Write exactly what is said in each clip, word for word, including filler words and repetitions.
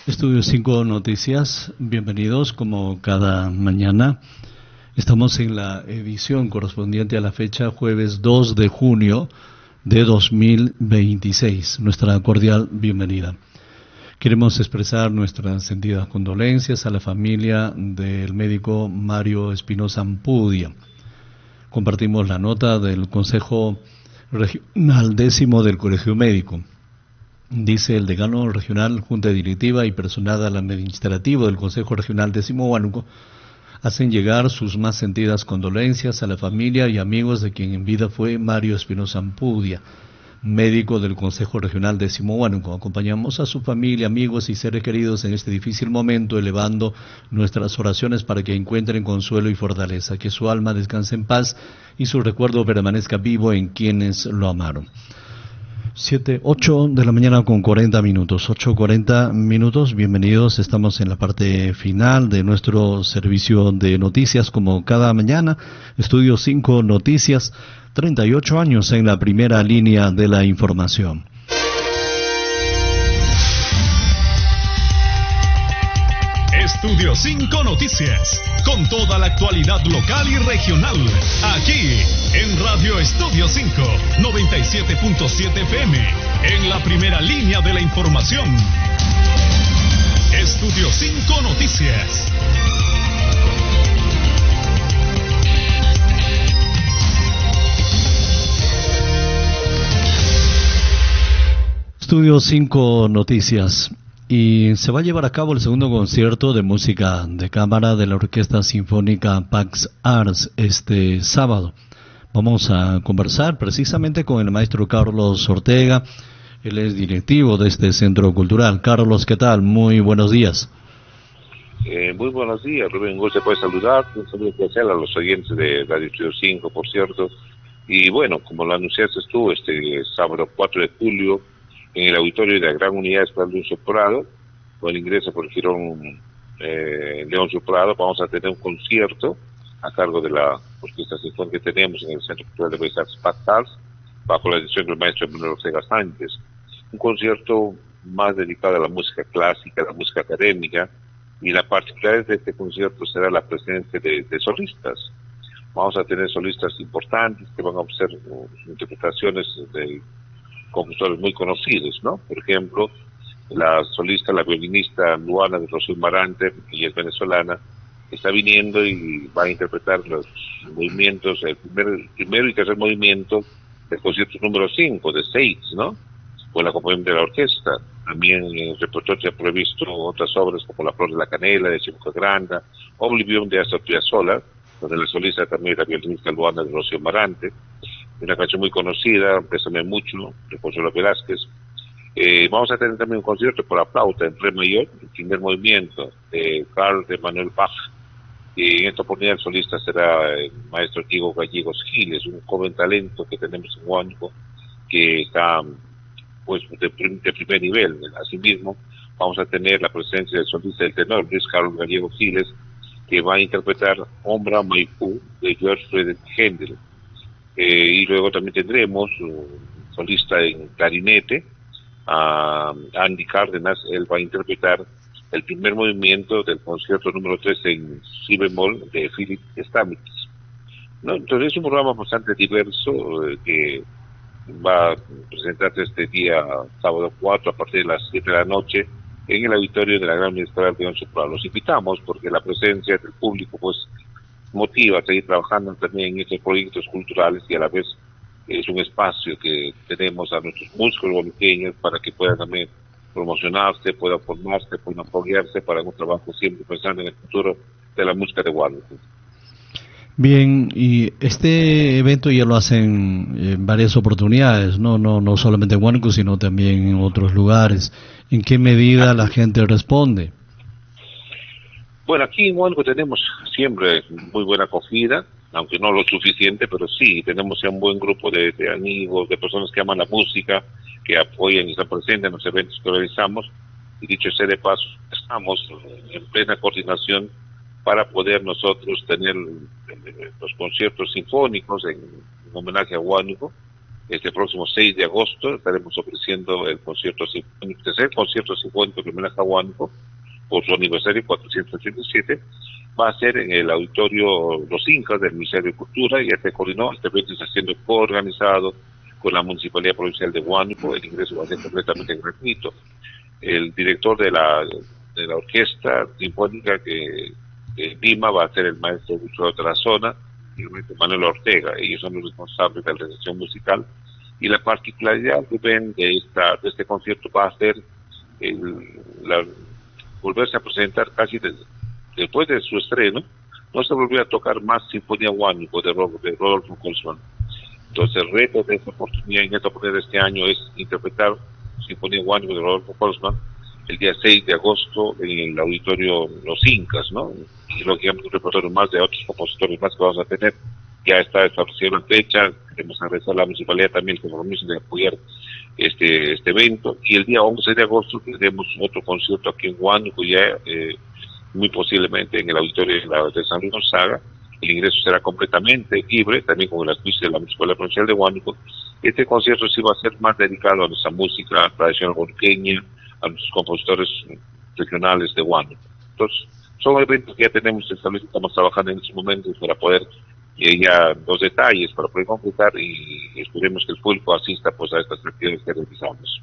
Estudio cinco Noticias, bienvenidos como cada mañana. Estamos en la edición correspondiente a la fecha jueves dos de junio de dos mil veintiséis. Nuestra cordial bienvenida. Queremos expresar nuestras sentidas condolencias a la familia del médico Mario Espinosa Ampudia. Compartimos la nota del Consejo Regional Décimo del Colegio Médico. Dice el decano regional, junta directiva y personal administrativo del Consejo Regional Décimo Huánuco, hacen llegar sus más sentidas condolencias a la familia y amigos de quien en vida fue Mario Espinosa Ampudia, médico del Consejo Regional Décimo Huánuco. Acompañamos a su familia, amigos y seres queridos en este difícil momento, elevando nuestras oraciones para que encuentren consuelo y fortaleza, que su alma descanse en paz y su recuerdo permanezca vivo en quienes lo amaron. Siete, ocho de la mañana con cuarenta minutos, ocho cuarenta minutos, bienvenidos, estamos en la parte final de nuestro servicio de noticias como cada mañana, Estudio cinco Noticias, treinta y ocho años en la primera línea de la información. Estudio cinco Noticias, con toda la actualidad local y regional, aquí en Radio Estudio cinco, noventa y siete punto siete F M, en la primera línea de la información. Estudio cinco Noticias. Estudio cinco Noticias. Y se va a llevar a cabo el segundo concierto de música de cámara de la Orquesta Sinfónica Pax Arts este sábado. Vamos a conversar precisamente con el maestro Carlos Ortega. Él es directivo de este centro cultural. Carlos, ¿qué tal? Muy buenos días. Eh, muy buenos días, Rubén. Gusto puede saludar. Un saludo especial a los oyentes de Radio Estudio cinco, por cierto. Y bueno, como lo anunciaste tú, este sábado cuatro de julio, en el auditorio de la Gran Unidad Escolar León Soprado, con el ingreso por el Girón eh, León Soprado, vamos a tener un concierto a cargo de la orquesta sinfónica que tenemos en el Centro Cultural de Bellas Artes Pax Arts, bajo la dirección del maestro Manuel Ortega Sánchez. Un concierto más dedicado a la música clásica, a la música académica, y la particularidad de este concierto será la presencia de, de solistas. Vamos a tener solistas importantes que van a hacer uh, interpretaciones de compositores muy conocidos, ¿no? Por ejemplo, la solista, la violinista Luana de Rocío Marante, que es venezolana, está viniendo y va a interpretar los movimientos, el primer, primero y tercer movimiento del concierto número cinco, de seis, ¿no? Con el acompañamiento de la orquesta. También en el repertorio se ha previsto otras obras como La Flor de la Canela, de Chico Granda, Oblivion de Astor Piazzolla, donde la solista también la violinista Luana de Rocío Marante. Una canción muy conocida, Pésame Mucho, de Consuelo Velázquez. Eh, vamos a tener también un concierto por la flauta en re mayor, el primer movimiento, de Carl de Manuel Bach. Y en esta oportunidad el solista será el maestro Diego Gallegos Giles, un joven talento que tenemos en Huánuco, que está pues de, de primer nivel. Asimismo, vamos a tener la presencia del solista del tenor, Luis Carlos Gallegos Giles, que va a interpretar Ombra Maipú, de George Friedrich Händel. Eh, y luego también tendremos un solista en clarinete, a Andy Cárdenas. Él va a interpretar el primer movimiento del concierto número tres en si bemol de Philip Stamitz, ¿no? Entonces es un programa bastante diverso eh, que va a presentarse este día sábado cuatro a partir de las siete de la noche en el auditorio de la Gran Unidad Escolar León Soprado. Los invitamos porque la presencia del público pues motiva a seguir trabajando también en estos proyectos culturales, y a la vez es un espacio que tenemos a nuestros músicos huánuqueños para que puedan también promocionarse, puedan formarse, puedan apoyarse para un trabajo siempre pensando en el futuro de la música de Huánuco. Bien, y este evento ya lo hacen en varias oportunidades, no no no solamente en Huánuco, sino también en otros lugares. ¿En qué medida la gente responde? Bueno, aquí en Huánuco tenemos siempre muy buena acogida, aunque no lo suficiente, pero sí, tenemos ya un buen grupo de, de amigos, de personas que aman la música, que apoyan y están presentes en los eventos que realizamos, y dicho sea de paso, estamos en plena coordinación para poder nosotros tener los conciertos sinfónicos en, en homenaje a Huánuco, Este próximo seis de agosto estaremos ofreciendo el concierto sinfónico, el tercer concierto sinfónico de homenaje a Huánuco por su aniversario cuatrocientos ochenta y siete. Va a ser en el auditorio Los Incas del Ministerio de Cultura, y este coordinó, este evento está siendo coorganizado con la Municipalidad Provincial de Huánuco. El ingreso va a ser completamente gratuito. El director de la, de la Orquesta Sinfónica que de Lima va a ser el maestro Gustavo de la Zona y el maestro Manuel Ortega. Ellos son los responsables de la realización musical, y la particularidad que ven de, esta, de este concierto va a ser el, la, volverse a presentar casi desde, después de su estreno. No se volvió a tocar más Sinfonía Huánuco de, de Rodolfo Colsman. Entonces el reto de esta oportunidad en esta oportunidad de este año es interpretar Sinfonía Huánuco de Rodolfo Colsman el día seis de agosto en el auditorio Los Incas, ¿no? Y lógicamente un repertorio más de otros compositores más que vamos a tener. Ya está establecida la fecha, queremos agradecer a la municipalidad también el compromiso de apoyar este este evento, y el día once de agosto tendremos otro concierto aquí en Huánuco, ya eh, muy posiblemente en el auditorio de, la, de San Luis Gonzaga. El ingreso será completamente libre, también con el auspicio de la Municipalidad Provincial de Huánuco. Este concierto sí va a ser más dedicado a nuestra música tradicional huánuqueña, a nuestros compositores regionales de Huánuco. Entonces, son eventos que ya tenemos establecidos, estamos trabajando en estos momentos para poder eh, ya los detalles, para poder completar, y esperemos que el público asista pues a estas actividades que realizamos.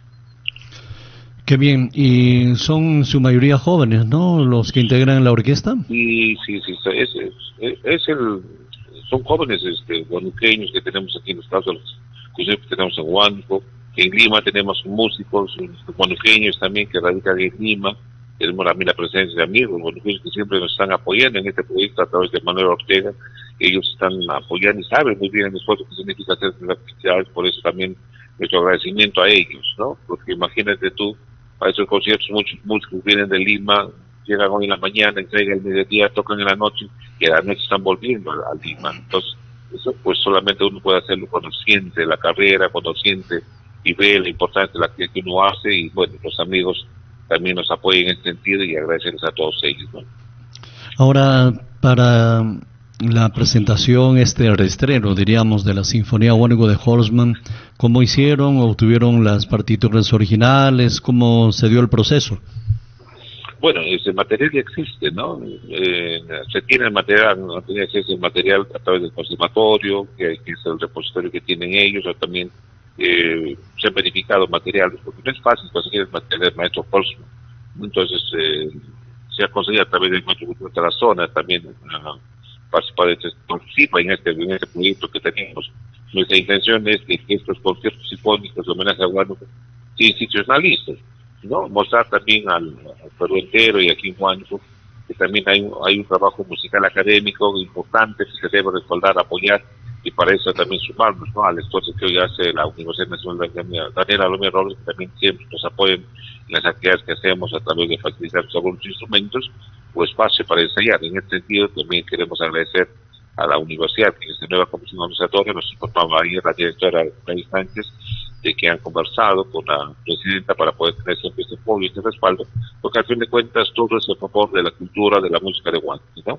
Qué bien, y son su mayoría jóvenes, ¿no?, los que integran la orquesta. Sí, sí, sí, es, es, es el, son jóvenes este, huánuqueños que tenemos aquí en los Estados Unidos, que tenemos en Huánuco. En Lima tenemos músicos huánuqueños también que radican en Lima. Tenemos también la presencia de amigos huánuqueños que siempre nos están apoyando en este proyecto a través de Manuel Ortega. Ellos están apoyando y saben muy bien el esfuerzo que significa hacer las actividades, por eso también nuestro agradecimiento a ellos, ¿no? Porque imagínate tú, a esos conciertos muchos músicos vienen de Lima, llegan hoy en la mañana, entregan el mediodía, tocan en la noche, y a la noche están volviendo a, a Lima. Entonces, eso pues solamente uno puede hacerlo cuando siente la carrera, cuando siente y ve la importancia de la actividad que uno hace, y bueno, los amigos también nos apoyan en este sentido, y agradecerles a todos ellos, ¿no? Ahora, para la presentación, este reestreno, diríamos, de la Sinfonía Huánuco de Colsman, ¿cómo hicieron? ¿Obtuvieron las partituras originales? ¿Cómo se dio el proceso? Bueno, ese material ya existe, ¿no? Eh, se tiene el material, no tiene acceso al material a través del conservatorio, que, que es el repositorio que tienen ellos, o también eh, se han verificado materiales, porque no es fácil conseguir el material del maestro Colsman. Entonces, eh, se ha conseguido a través del maestro de la zona, también uh, participa, participa en este, en este proyecto que tenemos. Nuestra intención es que estos conciertos sinfónicos de homenaje a Huánuco se institucionalicen, ¿no? Mostrar también al, al Perú entero y aquí en Huánuco que también hay, hay un trabajo musical académico importante que se debe respaldar, apoyar, y para eso también sumarnos, ¿no?, al esfuerzo que hoy hace la Universidad Nacional de Daniela Lomé Robles, que también siempre nos apoyan en las actividades que hacemos a través de facilitar algunos instrumentos o espacio para ensayar. En este sentido también queremos agradecer a la universidad, que en esta nueva comisión organizatoria nos informaba ayer la directora Gladys Sánchez de que han conversado con la presidenta para poder tener siempre este apoyo y este respaldo, porque al fin de cuentas todo es a favor de la cultura, de la música de Huánuco, ¿no?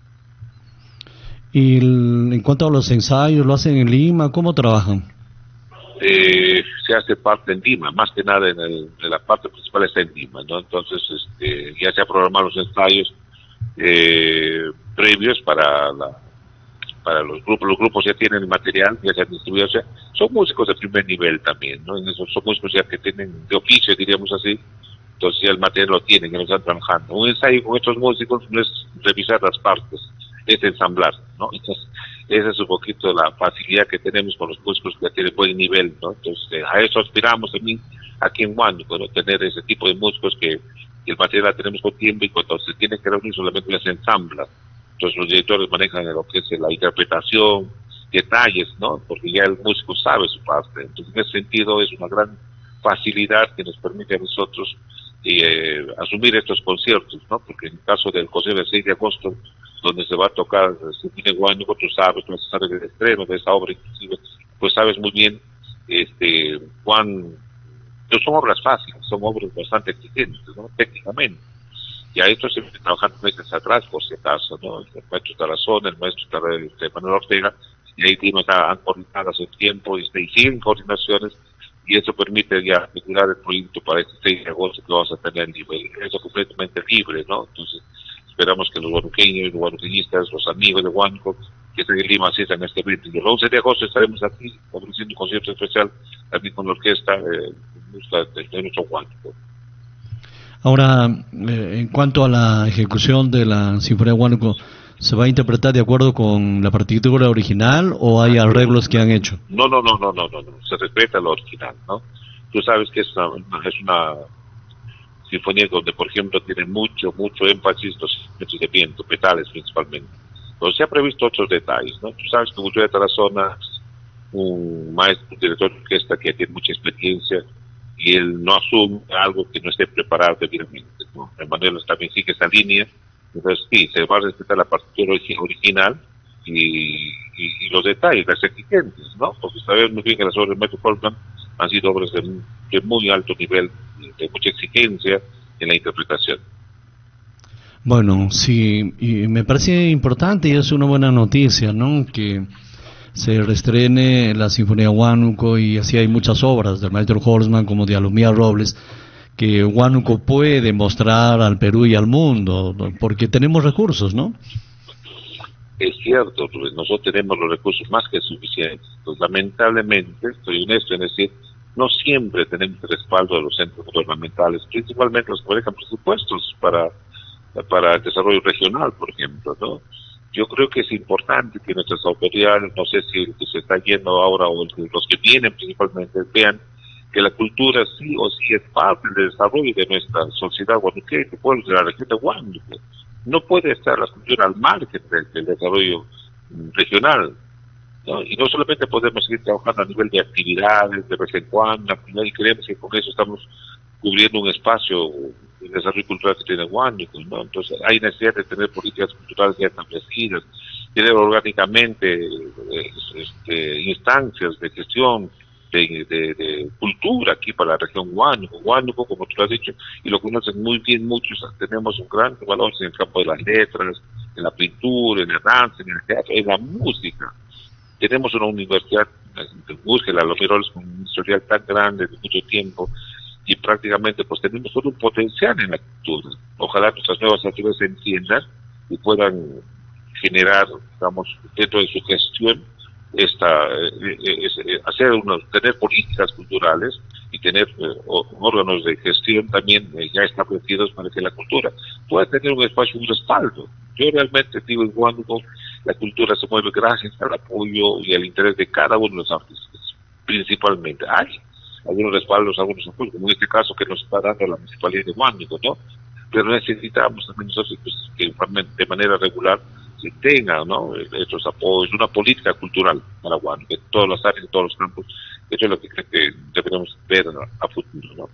Y en cuanto a los ensayos, ¿lo hacen en Lima? ¿Cómo trabajan? Eh, se hace parte en Lima, más que nada en, el, en la parte principal está en Lima, ¿no? Entonces este, ya se han programado los ensayos eh, previos para la para los grupos, los grupos ya tienen el material, ya se han distribuido, o sea, son músicos de primer nivel también, ¿no? En eso, son músicos ya que tienen de oficio, diríamos así, entonces ya el material lo tienen, ya lo están trabajando. Un ensayo con estos músicos no es revisar las partes, es ensamblar, ¿no? Entonces, esa es un poquito la facilidad que tenemos con los músicos que tienen buen nivel, ¿no? Entonces, a eso aspiramos también aquí en Huánuco, ¿no? Tener ese tipo de músicos que, que el material la tenemos con tiempo, y cuando se tiene que reunir solamente las ensambla. Entonces los directores manejan lo que es la interpretación, detalles, ¿no? Porque ya el músico sabe su parte. Entonces en ese sentido es una gran facilidad que nos permite a nosotros eh, asumir estos conciertos, ¿no? Porque en el caso del concierto del seis de agosto, donde se va a tocar Sinfonía Huánuco, tú sabes, tú sabes del estreno de esa obra, inclusive, pues sabes muy bien este cuán... No son obras fáciles, son obras bastante exigentes, ¿no? Técnicamente. Y a esto se viene trabajando meses atrás, por si acaso, ¿no? El maestro Tarazona, el maestro de Manuel Ortega, y ahí Lima está han coordinado hace tiempo y, y siguen coordinaciones, y eso permite ya articular el proyecto para este seis de agosto que vamos a tener nivel, eso completamente libre, ¿no? Entonces esperamos que los huanuqueños, los huanuqueñistas, los amigos de Huánuco que estén en Lima asistan a este evento. Y el once de agosto estaremos aquí ofreciendo un concierto especial también con la orquesta eh, de, de nuestro Huánuco. Ahora, eh, en cuanto a la ejecución de la Sinfonía Huánuco, ¿se va a interpretar de acuerdo con la partitura original o hay arreglos que han hecho? No, no, no, no, no, no, no. Se respeta lo original, ¿no? Tú sabes que es una, es una sinfonía donde, por ejemplo, tiene mucho, mucho énfasis los instrumentos de viento, petales principalmente. Pero se ha previsto otros detalles, ¿no? Tú sabes que Gustavo Tarazona, un maestro, un director de orquesta que tiene mucha experiencia, y él no asume algo que no esté preparado debidamente, ¿no? Emanuel también sigue esa línea. Entonces sí, se va a respetar la partitura original y, y, y los detalles, las exigencias, ¿no? Porque sabemos muy bien que las obras de Metro Goldman han sido obras de, de muy alto nivel, de mucha exigencia en la interpretación. Bueno, sí, y me parece importante y es una buena noticia, ¿no? Que se reestrene la Sinfonía Huánuco, y así hay muchas obras del maestro Holzman como de Alumía Robles que Huánuco puede mostrar al Perú y al mundo, porque tenemos recursos, ¿no? Es cierto, nosotros tenemos los recursos más que suficientes. Pues, lamentablemente, estoy honesto en decir, no siempre tenemos el respaldo de los centros gubernamentales, principalmente los que manejan presupuestos para, para el desarrollo regional, por ejemplo, ¿no? Yo creo que es importante que nuestras autoridades, no sé si el que se está yendo ahora o los que vienen principalmente, vean que la cultura sí o sí es parte del desarrollo de nuestra sociedad huanuqueña, de pueblos de la región de Huánuco. No puede estar la cultura al margen del, del desarrollo regional, ¿no? Y no solamente podemos seguir trabajando a nivel de actividades, de vez en cuando, y creemos que con eso estamos cubriendo un espacio de desarrollo cultural que tiene Huánuco, ¿no? Entonces hay necesidad de tener políticas culturales ya establecidas, tener orgánicamente este, instancias de gestión De, de, de cultura aquí para la región Huánuco. Huánuco, como tú lo has dicho, y lo conocen muy bien muchos, tenemos un gran valor en el campo de las letras, en la pintura, en la danza, en el teatro, en la música. Tenemos una universidad de música, la Lomiroles, con un historial tan grande de mucho tiempo, y prácticamente pues tenemos todo un potencial en la cultura. Ojalá nuestras nuevas actividades se entiendan y puedan generar, digamos, dentro de su gestión, esta eh, eh, hacer unos, tener políticas culturales y tener eh, órganos de gestión también eh, ya establecidos para que la cultura pueda tener un espacio, un respaldo. Yo realmente digo, en Huánuco la cultura se mueve gracias al apoyo y al interés de cada uno de los artistas, principalmente. Hay algunos respaldos, algunos apoyos, como en este caso que nos está dando la Municipalidad de Huánuco, ¿no? Pero necesitamos también nosotros pues, que de manera regular se tenga, ¿no?, estos apoyos, una política cultural para Huánuco, en todas las áreas, en todos los campos. Eso es lo que creo que debemos ver a, a futuro, ¿no?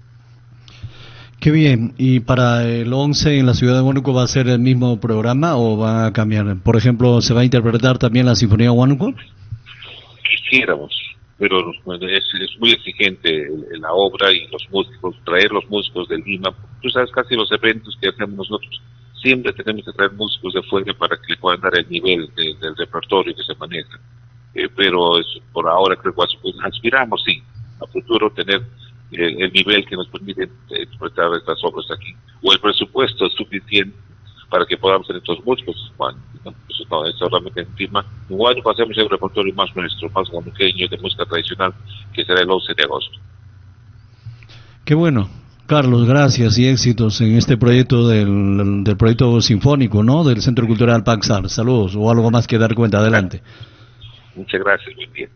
Qué bien. ¿Y para el once en la ciudad de Huánuco va a ser el mismo programa o va a cambiar? Por ejemplo, ¿se va a interpretar también la Sinfonía Huánuco? Quisiéramos, pero es, es muy exigente la obra y los músicos, traer los músicos de Lima. Tú sabes, casi los eventos que hacemos nosotros, siempre tenemos que traer músicos de fuera para que le puedan dar el nivel de, del repertorio que se maneja. Eh, pero es, por ahora creo que pues, aspiramos, sí, a futuro tener eh, el nivel que nos permite eh, interpretar estas obras aquí, o el presupuesto suficiente para que podamos tener estos músicos. Bueno, ¿no? Eso no, eso realmente en Lima. En Huánuco hacemos el repertorio más nuestro, más huanuqueño, de música tradicional, que será el once de agosto. Qué bueno. Carlos, gracias y éxitos en este proyecto del, del proyecto sinfónico, ¿no?, del Centro Cultural Paxar. Saludos, o algo más que dar cuenta. Adelante. Muchas gracias, buen día.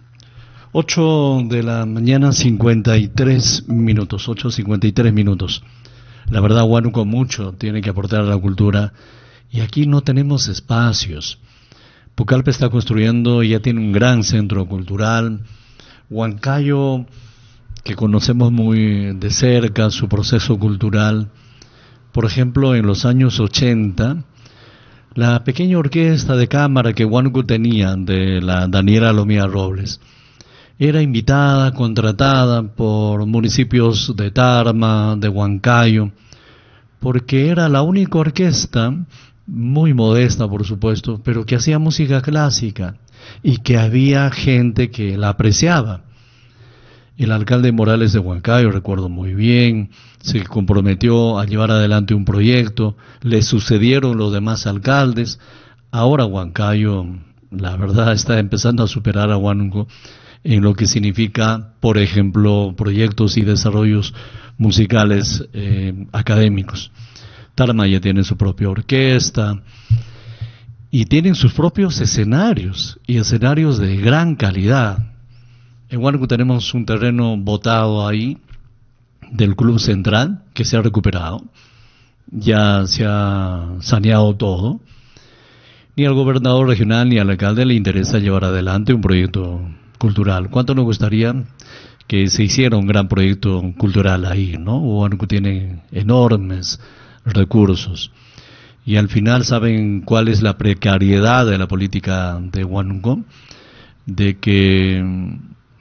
ocho de la mañana, cincuenta y tres minutos, ocho cincuenta y tres minutos. La verdad, Huánuco mucho tiene que aportar a la cultura y aquí no tenemos espacios. Pucallpa está construyendo, ya tiene un gran centro cultural. Huancayo, que conocemos muy de cerca su proceso cultural. Por ejemplo, en los años ochenta, la pequeña orquesta de cámara que Huánuco tenía, de la Daniela Lomía Robles, era invitada, contratada por municipios de Tarma, de Huancayo, porque era la única orquesta, muy modesta por supuesto, pero que hacía música clásica. y que había gente que la apreciaba. El alcalde Morales de Huancayo, recuerdo muy bien, se comprometió a llevar adelante un proyecto, le sucedieron los demás alcaldes. Ahora Huancayo, la verdad, está empezando a superar a Huánuco en lo que significa, por ejemplo, proyectos y desarrollos musicales eh, académicos. Tarma ya tiene su propia orquesta y tienen sus propios escenarios, y escenarios de gran calidad. En Huánuco tenemos un terreno botado ahí del Club Central que se ha recuperado, ya se ha saneado todo. Ni al gobernador regional ni al alcalde le interesa llevar adelante un proyecto cultural. ¿Cuánto nos gustaría que se hiciera un gran proyecto cultural ahí, ¿no? Huánuco tiene enormes recursos y al final saben cuál es la precariedad de la política de Huánuco, de que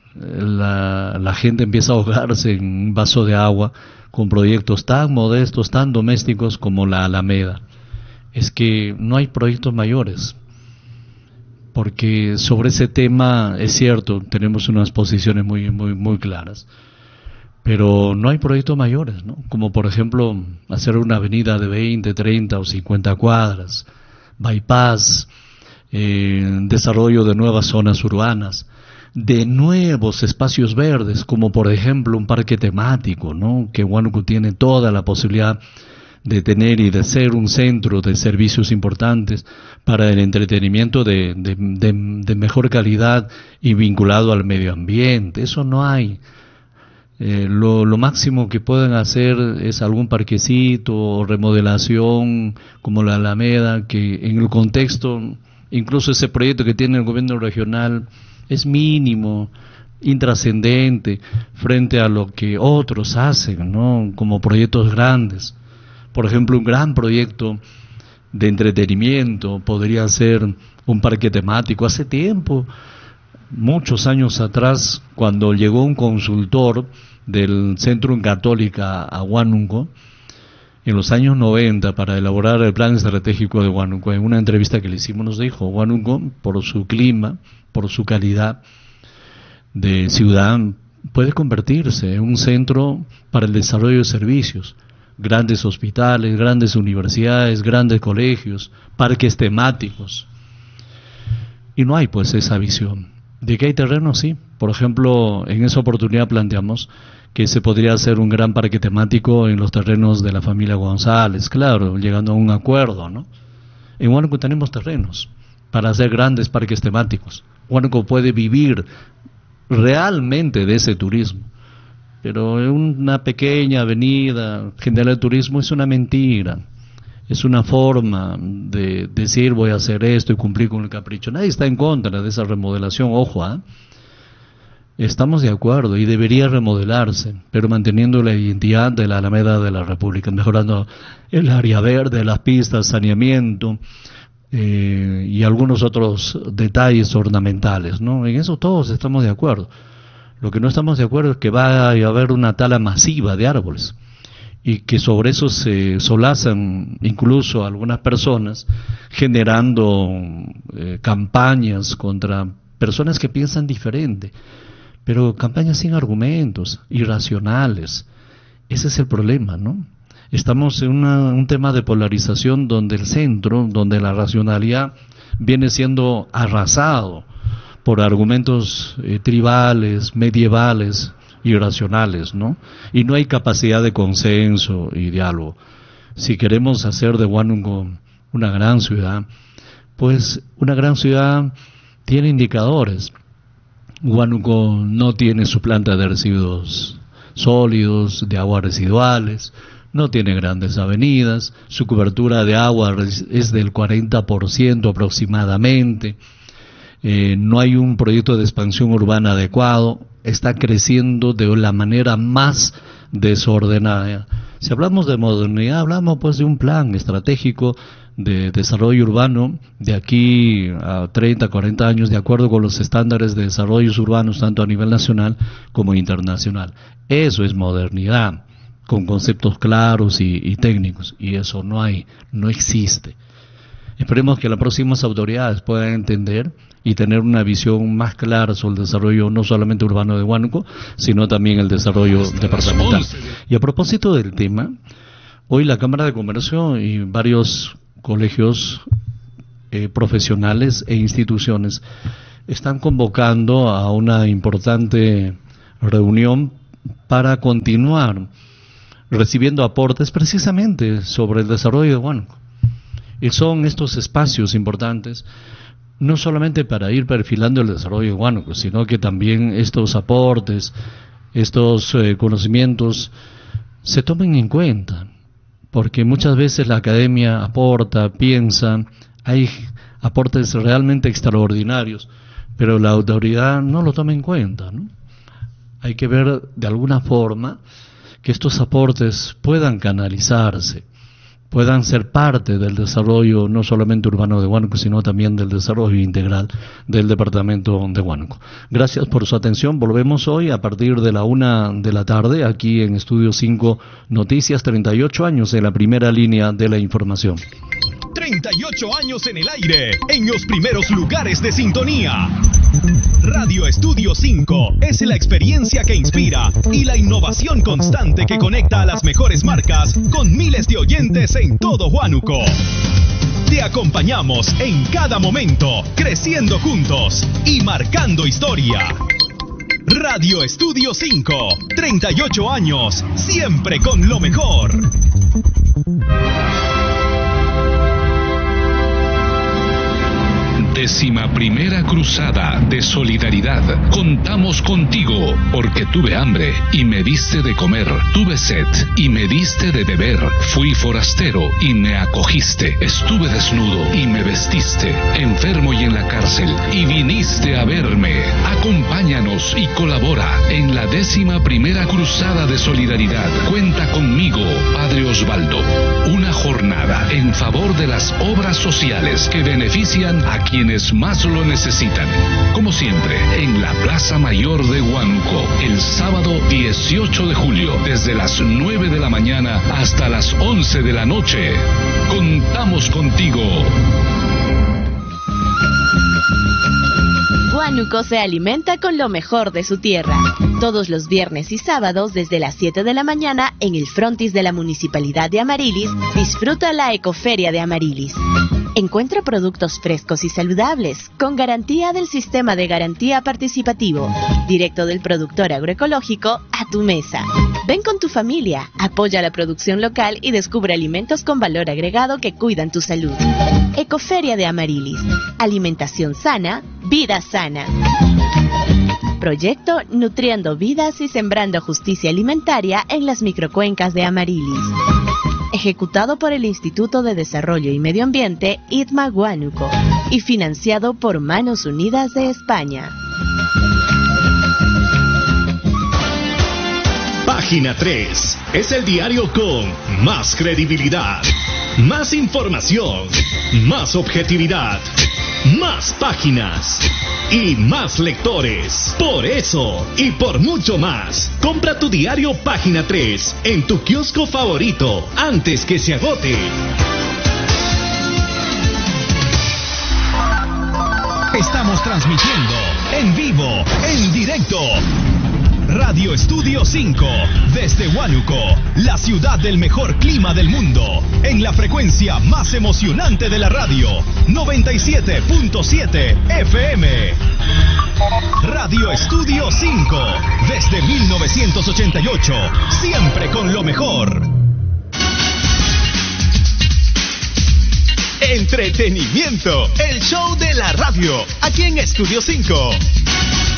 La, la gente empieza a ahogarse en un vaso de agua con proyectos tan modestos, tan domésticos como la Alameda. Es que no hay proyectos mayores, porque sobre ese tema es cierto, tenemos unas posiciones muy, muy, muy claras, pero no hay proyectos mayores, ¿no? Como por ejemplo hacer una avenida de veinte, treinta o cincuenta cuadras, bypass, eh, desarrollo de nuevas zonas urbanas, de nuevos espacios verdes, como por ejemplo un parque temático, ¿no? Que Huánuco tiene toda la posibilidad de tener y de ser un centro de servicios importantes para el entretenimiento de, de, de, de mejor calidad y vinculado al medio ambiente. Eso no hay. Eh, lo, lo máximo que pueden hacer es algún parquecito o remodelación como la Alameda, que en el contexto, incluso ese proyecto que tiene el gobierno regional, es mínimo, intrascendente frente a lo que otros hacen, ¿no? Como proyectos grandes. Por ejemplo, un gran proyecto de entretenimiento podría ser un parque temático. Hace tiempo, muchos años atrás, cuando llegó un consultor del Centro Católica a Huánuco, en los años noventa, para elaborar el plan estratégico de Huánuco, en una entrevista que le hicimos nos dijo: Huánuco, por su clima, por su calidad de ciudad, puede convertirse en un centro para el desarrollo de servicios, grandes hospitales, grandes universidades, grandes colegios, parques temáticos. Y no hay pues esa visión. ¿De que hay terreno? Sí. Por ejemplo, en esa oportunidad planteamos que se podría hacer un gran parque temático en los terrenos de la familia González, claro, llegando a un acuerdo, ¿no? En Huánuco tenemos terrenos para hacer grandes parques temáticos. Huánuco puede vivir realmente de ese turismo, pero una pequeña avenida generar el turismo es una mentira, es una forma de decir voy a hacer esto y cumplir con el capricho. Nadie está en contra de esa remodelación, ojo, ¿eh? Estamos de acuerdo y debería remodelarse, pero manteniendo la identidad de la Alameda de la República, mejorando el área verde, las pistas, saneamiento, Eh, y algunos otros detalles ornamentales, ¿no? En eso todos estamos de acuerdo. Lo que no estamos de acuerdo es que va a haber una tala masiva de árboles y que sobre eso se solazan incluso algunas personas generando eh, campañas contra personas que piensan diferente, pero campañas sin argumentos, irracionales. Ese es el problema, ¿no? Estamos en una, un tema de polarización donde el centro, donde la racionalidad viene siendo arrasado por argumentos eh, tribales, medievales, irracionales, ¿no? Y no hay capacidad de consenso y diálogo. Si queremos hacer de Huánuco una gran ciudad, pues una gran ciudad tiene indicadores. Huánuco no tiene su planta de residuos sólidos, de aguas residuales, no tiene grandes avenidas, su cobertura de agua es del cuarenta por ciento aproximadamente, eh, no hay un proyecto de expansión urbana adecuado, está creciendo de la manera más desordenada. Si hablamos de modernidad, hablamos pues de un plan estratégico de desarrollo urbano de aquí a treinta, cuarenta años, de acuerdo con los estándares de desarrollos urbanos tanto a nivel nacional como internacional. Eso es modernidad, con conceptos claros y, y técnicos, y eso no hay, no existe. Esperemos que las próximas autoridades puedan entender y tener una visión más clara sobre el desarrollo no solamente urbano de Huánuco, sino también el desarrollo departamental. Y a propósito del tema, hoy la Cámara de Comercio y varios colegios eh, profesionales e instituciones están convocando a una importante reunión para continuar recibiendo aportes precisamente sobre el desarrollo de Huánuco. Y son estos espacios importantes no solamente para ir perfilando el desarrollo de Huánuco, sino que también estos aportes, estos eh, conocimientos se tomen en cuenta, porque muchas veces la academia aporta, piensa, hay aportes realmente extraordinarios, pero la autoridad no lo toma en cuenta, ¿no? Hay que ver de alguna forma que estos aportes puedan canalizarse, puedan ser parte del desarrollo no solamente urbano de Huánuco, sino también del desarrollo integral del departamento de Huánuco. Gracias por su atención. Volvemos hoy a partir de la una de la tarde aquí en Estudio cinco Noticias, treinta y ocho años en la primera línea de la información. treinta y ocho años en el aire, en los primeros lugares de sintonía. Radio Estudio cinco es la experiencia que inspira y la innovación constante que conecta a las mejores marcas con miles de oyentes en todo Huánuco. Te acompañamos en cada momento, creciendo juntos y marcando historia. Radio Estudio cinco, treinta y ocho años, siempre con lo mejor. Décima primera cruzada de solidaridad. Contamos contigo porque tuve hambre y me diste de comer, tuve sed y me diste de beber, fui forastero y me acogiste, estuve desnudo y me vestiste, enfermo y en la cárcel y viniste a verme. Acompáñanos y colabora en la décima primera cruzada de solidaridad. Cuenta conmigo, Padre Osvaldo. Una jornada en favor de las obras sociales que benefician a quienes más lo necesitan. Como siempre, en la Plaza Mayor de Huánuco, el sábado dieciocho de julio, desde las nueve de la mañana hasta las once de la noche. Contamos contigo. Huánuco se alimenta con lo mejor de su tierra. Todos los viernes y sábados desde las siete de la mañana en el frontis de la Municipalidad de Amarilis, disfruta la Ecoferia de Amarilis. Encuentra productos frescos y saludables, con garantía del Sistema de Garantía Participativo, directo del productor agroecológico a tu mesa. Ven con tu familia, apoya la producción local y descubre alimentos con valor agregado que cuidan tu salud. Ecoferia de Amarilis. Alimentación sana, vida sana. Proyecto Nutriendo Vidas y Sembrando Justicia Alimentaria en las microcuencas de Amarilis. Ejecutado por el Instituto de Desarrollo y Medio Ambiente, I T M A Huánuco, y financiado por Manos Unidas de España. Página tres es el diario con más credibilidad, más información, más objetividad, más páginas y más lectores. Por eso y por mucho más, compra tu diario Página tres en tu kiosco favorito antes que se agote. Estamos transmitiendo en vivo, en directo. Radio Estudio cinco, desde Huánuco, la ciudad del mejor clima del mundo, en la frecuencia más emocionante de la radio, noventa y siete punto siete F M. Radio Estudio cinco, desde mil novecientos ochenta y ocho, siempre con lo mejor. Entretenimiento, el show de la radio, aquí en Estudio cinco.